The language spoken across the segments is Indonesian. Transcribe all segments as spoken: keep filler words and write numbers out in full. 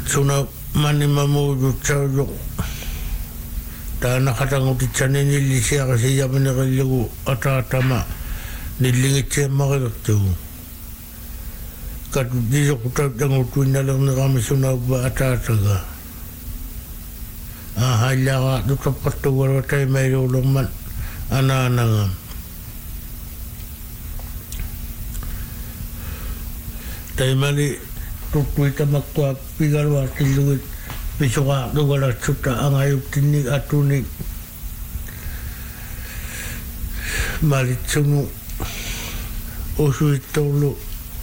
suna mani mamudu tsaudo ta nakatanguti tsane nilisiya kasi yaman nakaligo atatama nilingit siya makakaktaw kat di sa kutatangutuin na lang na kami suna ba atataga ahala ka tutapat tuwara tayo may ulang man ananangam tayo mali tutuita makwa pigalwa tiluit pisuka dugala suta ang ayuk tinig atunig malit sungu usu itolo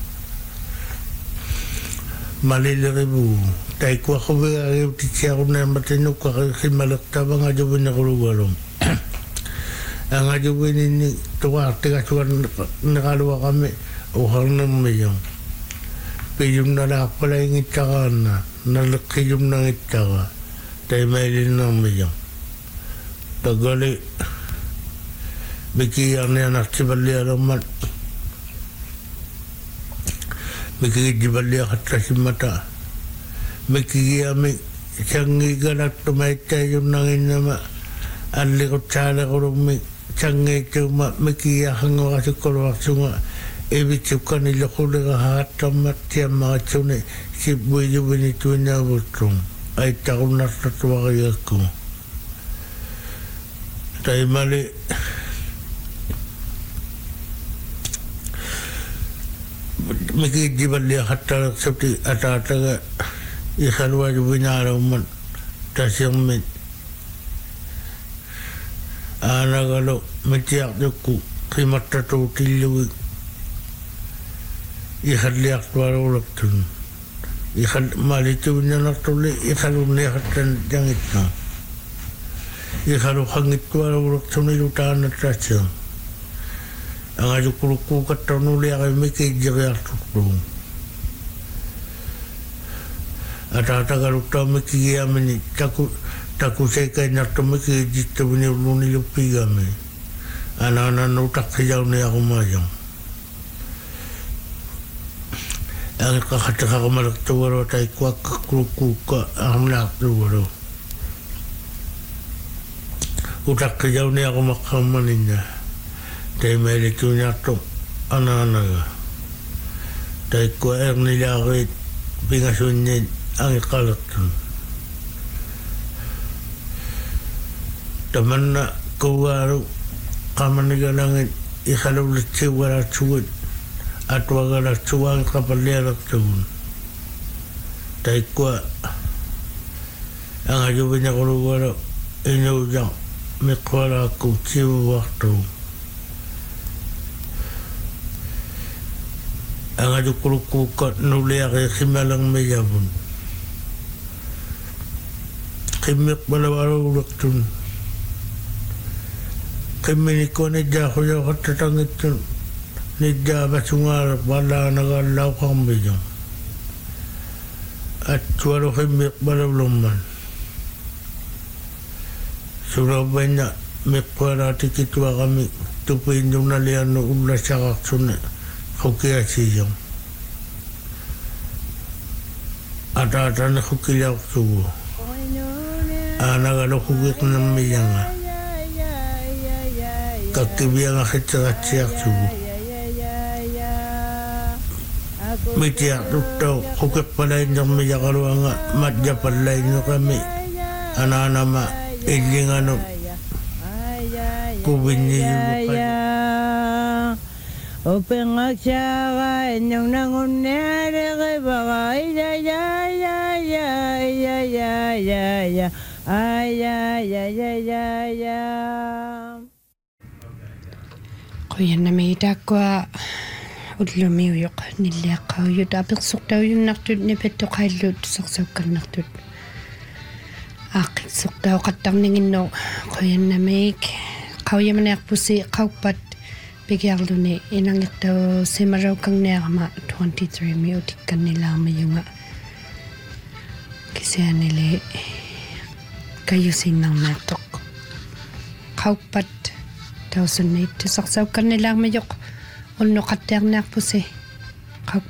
maliliribu tayo kwa kubiga ayuk titsya ko na matino kwa kimalak tabang ajubin na kulugalong ang ajubin ini tuwa tiga suwan nakaluwa kami uhang na mayong piyum na nakapala yung itsaka na nalakiyum ng itsaka tayo mailin ng mayang tagali bikiyan niya naksibali alaman bikijibali akatasi mata bikiyami siyang igalat tumay tayo ng inama alikot sana kurumi siyang ituma bikiyahang wakasi kurwaksunga Ibig nila ko nakahatam at siya mga tsune si buyo binito niya butong ay tako natatawa kaya ko. Tayo mali magigibal niya katalak sa atataga ikalwa yung binaraw man tas yung mit anagalo matiyak niyo ko kimatatutilawig ihadliak tuwara ulak tun ihad malitu niya natuli ihalu niya katan jangit na ihalu hangit tuwara ulak tun ilutaan na tasya ang ayukuluku katanuli ay mikijiri atuklu at atagaluta mikiyamini taku takusay kay nato mikijita biniluni lupigami ananan utak siyaw niya kumayang ang kakataka kumalak tuwaro tayo kwa kakulukuka ang lak tuwaro utak kayaw niya kumakamanin niya tayo may lito niya ito ananaga tayo kwa er nilakit pingasun niya ang ikalak tun taman na kuwaro kamaniga langit ikalawlat siya wala suwad at wagala suwang kapalirak tawun tayo kwa ang ajubin niya kulugwala inudang mikwala ko siwa wakto ang ajukulukukat nuliyak ay kimalang mayabon kimik balawaraw laktun kiminiko ni Dako yaw katatangit tun Nidya basungar bala nagalaw kang bidyo at suwaro kimik balawluman surabay na mikwala tikitwa kami tupin yung nalian no ula siya kaksun kukiya siyang at ata na kukiya kaksugo anagalo kukik ng miyanga kakibiyang akit sa katsiyak sugo Mitiyak tuktaw kukik palay niyang miyakalo nga madya palay niyo kami ananama ilingano kubin niyo kayo Upengak siya inyong nangunere kay baka iya ya ya ya ya ya ya ya ay ya ya ya ya ya Kuya na may dakwa udlumiyok nilakaw yun apiksok daw yung naktut ni Beto Kailud saksakan naktut akiksok daw katang ningin no kuya na may kawya manak pusi kawpat bigyan ni inang ito si maraw kang niyama twenty-three mi utikan nila mayunga kasi nila kayo sinang natok kawpat daw sunay to saksakan nila mayok uno kater na pusi